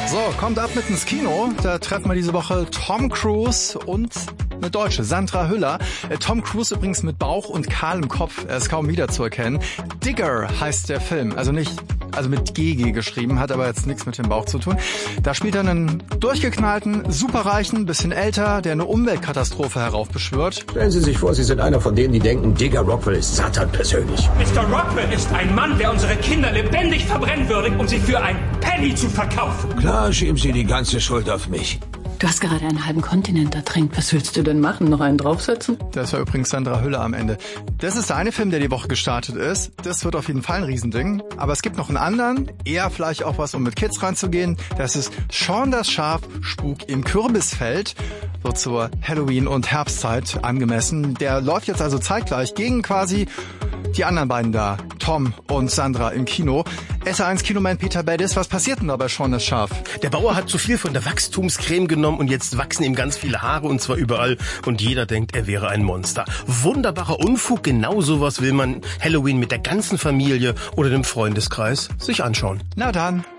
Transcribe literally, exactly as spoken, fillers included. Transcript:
So, kommt ab mit ins Kino. Da treffen wir diese Woche Tom Cruise und eine Deutsche, Sandra Hüller. Tom Cruise übrigens mit Bauch und kahlem Kopf. Er ist kaum wiederzuerkennen. Digger heißt der Film. Also nicht, also mit G G geschrieben, hat aber jetzt nichts mit dem Bauch zu tun. Da spielt er einen durchgeknallten, superreichen, bisschen älter, der eine Umweltkatastrophe heraufbeschwört. Stellen Sie sich vor, Sie sind einer von denen, die denken, Digger Rockwell ist Satan persönlich. Mister Rockwell ist ein Mann, der unsere Kinder lebendig verbrennen würde, um sie für ein Penny zu verkaufen. Klar, schieben Sie die ganze Schuld auf mich. Du hast gerade einen halben Kontinent ertränkt. Was willst du denn machen? Noch einen draufsetzen? Das war übrigens Sandra Hüller am Ende. Das ist der eine Film, der die Woche gestartet ist. Das wird auf jeden Fall ein Riesending. Aber es gibt noch einen anderen, eher vielleicht auch was, um mit Kids reinzugehen. Das ist Shaun das Schaf, Spuk im Kürbisfeld. So zur Halloween- und Herbstzeit angemessen. Der läuft jetzt also zeitgleich gegen quasi die anderen beiden da, Tom und Sandra im Kino. S eins Kinoman Peter Bedis, was passiert denn da bei Shaun das Schaf? Der Bauer hat zu viel von der Wachstumscreme genommen und jetzt wachsen ihm ganz viele Haare und zwar überall und jeder denkt, er wäre ein Monster. Wunderbarer Unfug, genau sowas will man Halloween mit der ganzen Familie oder dem Freundeskreis sich anschauen. Na dann.